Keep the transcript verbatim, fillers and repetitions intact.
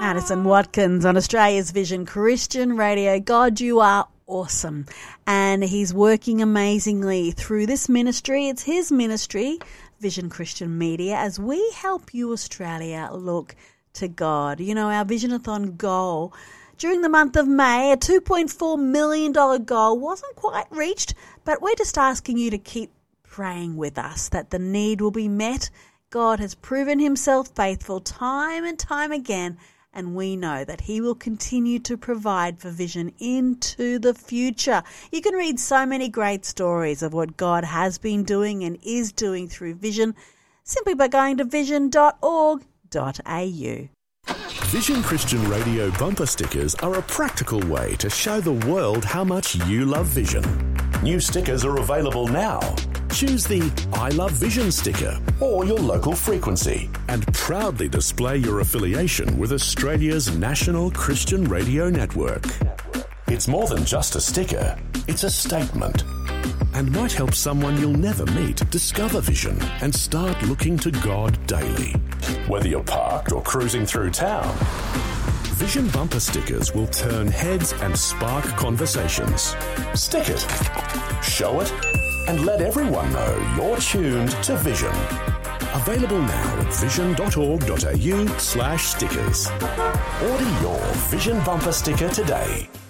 Addison Watkins on Australia's Vision Christian Radio. God, you are awesome. And he's working amazingly through this ministry. It's his ministry, Vision Christian Media, as we help you, Australia, look to God. You know, our Visionathon goal during the month of May, a two point four million dollars goal, wasn't quite reached, but we're just asking you to keep praying with us that the need will be met. God has proven himself faithful time and time again, and we know that he will continue to provide for Vision into the future. You can read so many great stories of what God has been doing and is doing through Vision simply by going to vision dot org dot a u. Vision Christian Radio bumper stickers are a practical way to show the world how much you love Vision. New stickers are available now. Choose the I Love Vision sticker or your local frequency and proudly display your affiliation with Australia's national Christian radio network. It's more than just a sticker, it's a statement and might help someone you'll never meet discover Vision and start looking to God daily. Whether you're parked or cruising through town, Vision bumper stickers will turn heads and spark conversations. Stick it, show it, and let everyone know you're tuned to Vision. Available now at vision dot org dot a u slash stickers. Order your Vision bumper sticker today.